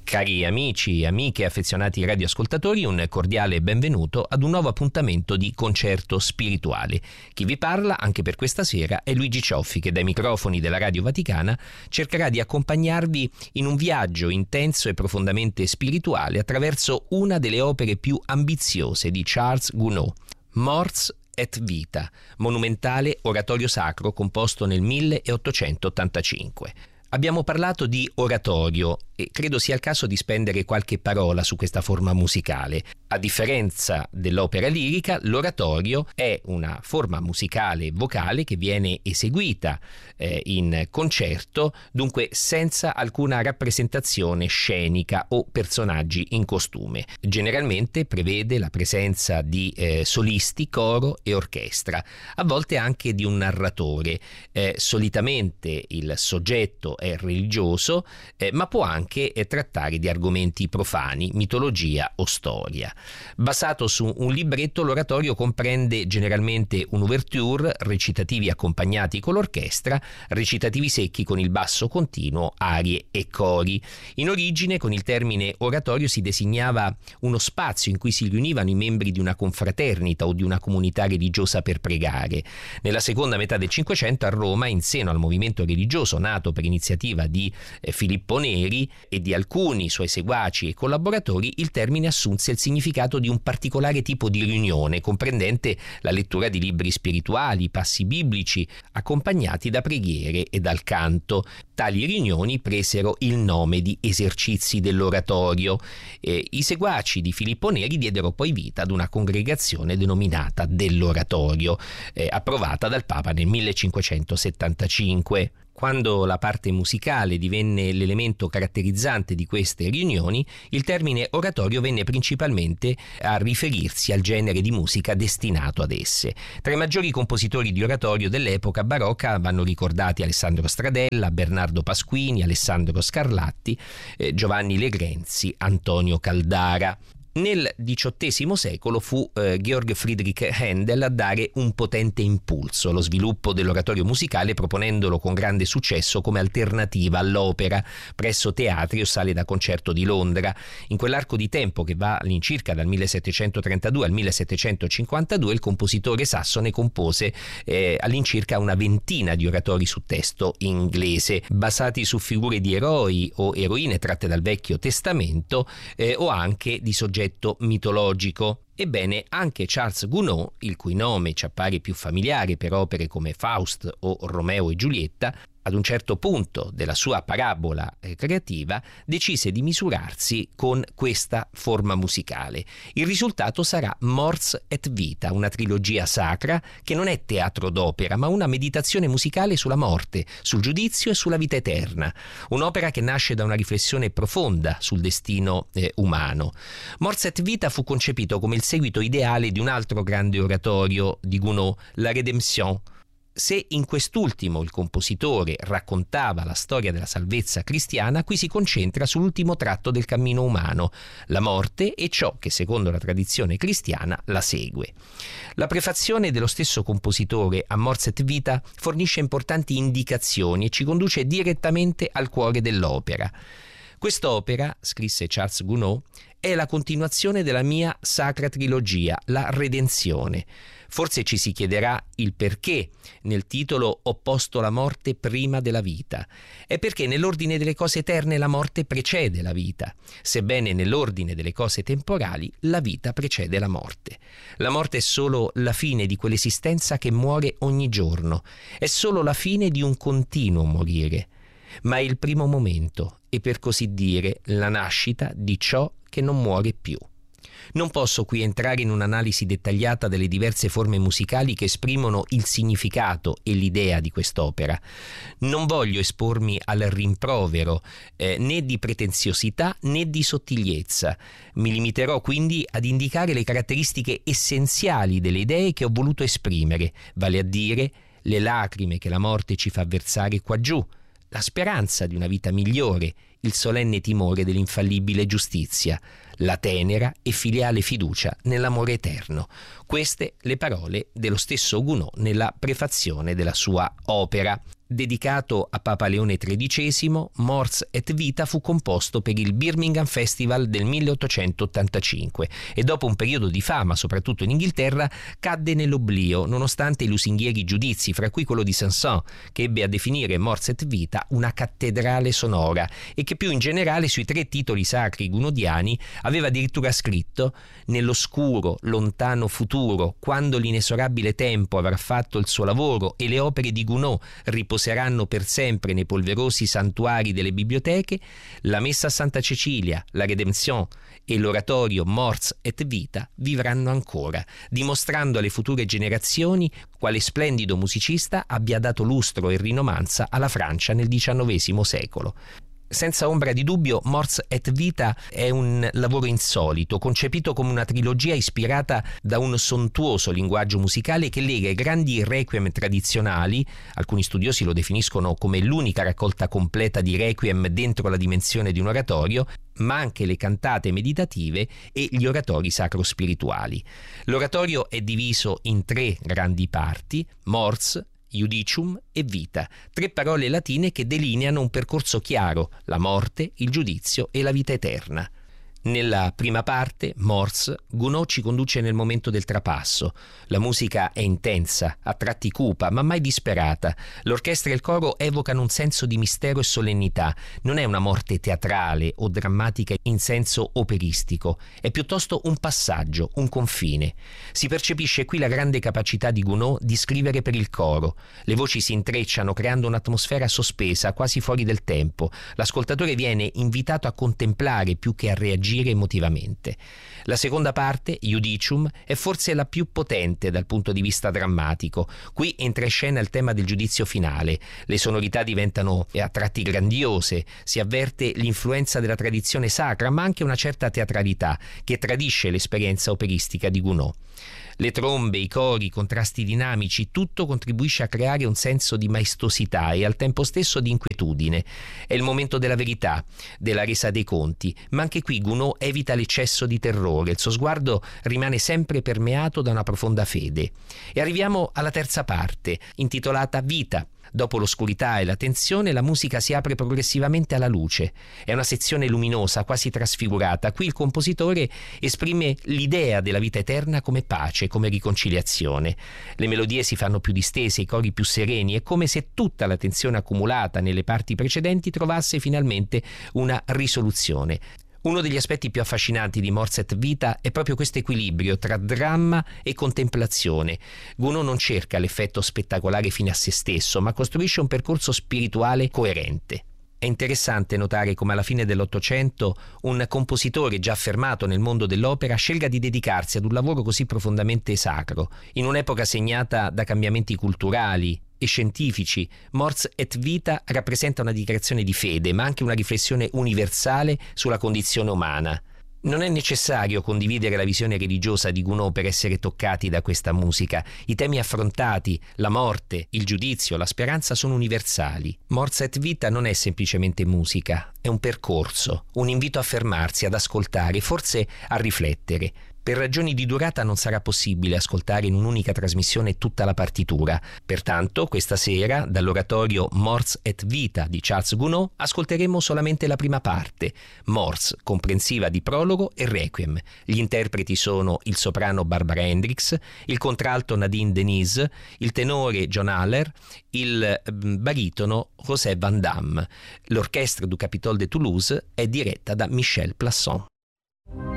Cari amici, amiche, affezionati radioascoltatori, un cordiale benvenuto ad un nuovo appuntamento di Concerto Spirituale. Chi vi parla anche per questa sera è Luigi Cioffi, che dai microfoni della Radio Vaticana cercherà di accompagnarvi in un viaggio intenso e profondamente spirituale attraverso una delle opere più ambiziose di Charles Gounod, Mors et Vita, monumentale oratorio sacro composto nel 1885. Abbiamo parlato di oratorio e credo sia il caso di spendere qualche parola su questa forma musicale. A differenza dell'opera lirica, l'oratorio è una forma musicale vocale che viene eseguita in concerto, dunque senza alcuna rappresentazione scenica o personaggi in costume. Generalmente prevede la presenza di solisti, coro e orchestra, a volte anche di un narratore. Solitamente il soggetto è religioso, ma può anche trattare di argomenti profani, mitologia o storia. Basato su un libretto, l'oratorio comprende generalmente un'ouverture, recitativi accompagnati con l'orchestra, recitativi secchi con il basso continuo, arie e cori. In origine, con il termine oratorio si designava uno spazio in cui si riunivano i membri di una confraternita o di una comunità religiosa per pregare. Nella seconda metà del Cinquecento a Roma, in seno al movimento religioso nato per iniziativa di Filippo Neri e di alcuni suoi seguaci e collaboratori, il termine assunse il significato di un particolare tipo di riunione comprendente la lettura di libri spirituali, passi biblici, accompagnati da preghiere e dal canto. Tali riunioni presero il nome di esercizi dell'oratorio. I seguaci di Filippo Neri diedero poi vita ad una congregazione denominata dell'oratorio, approvata dal Papa nel 1575. Quando la parte musicale divenne l'elemento caratterizzante di queste riunioni, il termine oratorio venne principalmente a riferirsi al genere di musica destinato ad esse. Tra i maggiori compositori di oratorio dell'epoca barocca vanno ricordati Alessandro Stradella, Bernardo Pasquini, Alessandro Scarlatti, Giovanni Legrenzi, Antonio Caldara. Nel XVIII secolo fu Georg Friedrich Händel a dare un potente impulso allo sviluppo dell'oratorio musicale, proponendolo con grande successo come alternativa all'opera presso teatri o sale da concerto di Londra. In quell'arco di tempo che va all'incirca dal 1732 al 1752, il compositore sassone compose all'incirca una ventina di oratori su testo inglese, basati su figure di eroi o eroine tratte dal Vecchio Testamento o anche di soggetti mitologico. Ebbene, anche Charles Gounod, il cui nome ci appare più familiare per opere come Faust o Romeo e Giulietta, ad un certo punto della sua parabola creativa decise di misurarsi con questa forma musicale. Il risultato sarà Mors et Vita, una trilogia sacra che non è teatro d'opera, ma una meditazione musicale sulla morte, sul giudizio e sulla vita eterna. Un'opera che nasce da una riflessione profonda sul destino umano. Mors et Vita fu concepito come il seguito ideale di un altro grande oratorio di Gounod, La Redemption. Se in quest'ultimo il compositore raccontava la storia della salvezza cristiana, qui si concentra sull'ultimo tratto del cammino umano, la morte e ciò che secondo la tradizione cristiana la segue. La prefazione dello stesso compositore a Mors et Vita fornisce importanti indicazioni e ci conduce direttamente al cuore dell'opera. Quest'opera, scrisse Charles Gounod, è la continuazione della mia sacra trilogia, la Redenzione. Forse ci si chiederà il perché nel titolo ho posto la morte prima della vita. È perché nell'ordine delle cose eterne la morte precede la vita, sebbene nell'ordine delle cose temporali la vita precede la morte. La morte è solo la fine di quell'esistenza che muore ogni giorno, è solo la fine di un continuo morire, ma è il primo momento e, per così dire, la nascita di ciò che non muore più. Non posso qui entrare in un'analisi dettagliata delle diverse forme musicali che esprimono il significato e l'idea di quest'opera. Non voglio espormi al rimprovero né di pretenziosità né di sottigliezza. Mi limiterò quindi ad indicare le caratteristiche essenziali delle idee che ho voluto esprimere, vale a dire le lacrime che la morte ci fa versare qua giù, la speranza di una vita migliore, il solenne timore dell'infallibile giustizia, la tenera e filiale fiducia nell'amore eterno. Queste le parole dello stesso Gounod nella prefazione della sua opera. Dedicato a Papa Leone XIII, Mors et Vita fu composto per il Birmingham Festival del 1885 e dopo un periodo di fama, soprattutto in Inghilterra, cadde nell'oblio nonostante i lusinghieri giudizi, fra cui quello di Saint-Saëns, che ebbe a definire Mors et Vita una cattedrale sonora e che più in generale sui 3 titoli sacri gunodiani aveva addirittura scritto: «Nell'oscuro, lontano futuro, quando l'inesorabile tempo avrà fatto il suo lavoro e le opere di Gounod riposeranno per sempre nei polverosi santuari delle biblioteche, la messa a Santa Cecilia, la Redemption e l'oratorio Mors et Vita vivranno ancora, dimostrando alle future generazioni quale splendido musicista abbia dato lustro e rinomanza alla Francia nel XIX secolo». Senza ombra di dubbio, Mors et Vita è un lavoro insolito, concepito come una trilogia ispirata da un sontuoso linguaggio musicale che lega i grandi requiem tradizionali, alcuni studiosi lo definiscono come l'unica raccolta completa di requiem dentro la dimensione di un oratorio, ma anche le cantate meditative e gli oratori sacro-spirituali. L'oratorio è diviso in 3 grandi parti: Mors, Judicium e Vita, 3 parole latine che delineano un percorso chiaro: la morte, il giudizio e la vita eterna. Nella prima parte, Mors, Gounod ci conduce nel momento del trapasso. La musica è intensa, a tratti cupa, ma mai disperata. L'orchestra e il coro evocano un senso di mistero e solennità. Non è una morte teatrale o drammatica in senso operistico, è piuttosto un passaggio, un confine. Si percepisce qui la grande capacità di Gounod di scrivere per il coro. Le voci si intrecciano creando un'atmosfera sospesa, quasi fuori del tempo. L'ascoltatore viene invitato a contemplare più che a reagire emotivamente. La seconda parte, Judicium, è forse la più potente dal punto di vista drammatico. Qui entra in scena il tema del giudizio finale. Le sonorità diventano a tratti grandiose, si avverte l'influenza della tradizione sacra, ma anche una certa teatralità che tradisce l'esperienza operistica di Gounod. Le trombe, i cori, i contrasti dinamici, tutto contribuisce a creare un senso di maestosità e al tempo stesso di inquietudine. È il momento della verità, della resa dei conti, ma anche qui Gounod evita l'eccesso di terrore, il suo sguardo rimane sempre permeato da una profonda fede. E arriviamo alla terza parte, intitolata Vita. Dopo l'oscurità e la tensione, la musica si apre progressivamente alla luce. È una sezione luminosa, quasi trasfigurata. Qui il compositore esprime l'idea della vita eterna come pace, come riconciliazione. Le melodie si fanno più distese, i cori più sereni. È come se tutta la tensione accumulata nelle parti precedenti trovasse finalmente una risoluzione. Uno degli aspetti più affascinanti di Mors et Vita è proprio questo equilibrio tra dramma e contemplazione. Gounod non cerca l'effetto spettacolare fine a se stesso, ma costruisce un percorso spirituale coerente. È interessante notare come alla fine dell'Ottocento un compositore già affermato nel mondo dell'opera scelga di dedicarsi ad un lavoro così profondamente sacro. In un'epoca segnata da cambiamenti culturali e scientifici, Mors et Vita rappresenta una dichiarazione di fede, ma anche una riflessione universale sulla condizione umana. Non è necessario condividere la visione religiosa di Gounod per essere toccati da questa musica. I temi affrontati, la morte, il giudizio, la speranza, sono universali. Mors et Vita non è semplicemente musica, è un percorso, un invito a fermarsi, ad ascoltare, forse a riflettere. Per ragioni di durata non sarà possibile ascoltare in un'unica trasmissione tutta la partitura. Pertanto, questa sera, dall'oratorio Mors et Vita di Charles Gounod, ascolteremo solamente la prima parte, Mors, comprensiva di prologo e requiem. Gli interpreti sono il soprano Barbara Hendricks, il contralto Nadine Denise, il tenore John Haller, il baritono José Van Damme. L'orchestra du Capitole de Toulouse è diretta da Michel Plasson.